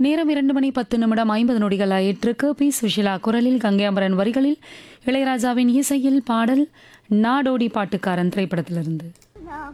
நேரம் 2:10 ஆயிற்றுக்கு. பி சுஷிலா குரலில், கங்கை அமரன் வரிகளில், இளையராஜாவின் இசையில் பாடல் நாடோடி பாட்டுக்காரன் திரைப்படத்திலிருந்து.